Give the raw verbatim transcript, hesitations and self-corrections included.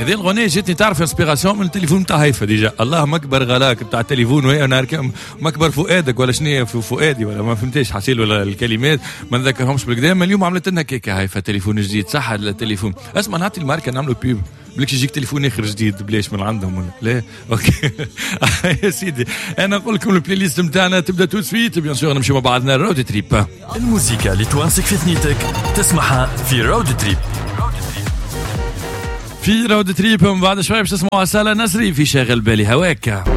هذه الغنية جتني تعرف انسبيراسيون من التليفون بتاع هيفا ديجا. اللهم اكبر غلاك بتاع التليفون وهي انا مكبر فؤادك ولا شنو في فؤادي ولا ما فهمتيش حسيل ولا الكلمات ما نذكرهمش بالقدام. اليوم عملت لنا كيكه هيفا تليفون جديد صح التليفون. اسمع نعطي الماركه نعملوا بيب بلكش يجيك تليفون اخر جديد بلاش من عندهم ولا لا. اوكي يا سيدي انا نقول لكم البلاي ليست نتاعنا تبدا تو سويت بيان سور نمشيو مع بعضنا رود تريب. الموسيقى اللي توانسك في ثنيتك تسمعها في رود تريب. في رود تريب من بعد شوي باش تسمعوا سالة نسري في شاغل بالي هواك.